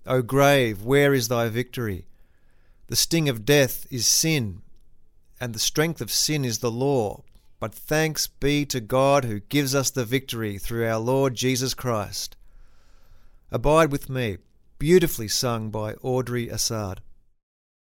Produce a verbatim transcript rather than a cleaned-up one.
O grave, where is thy victory? The sting of death is sin, and the strength of sin is the law. But thanks be to God who gives us the victory through our Lord Jesus Christ. Abide with me, beautifully sung by Audrey Assad.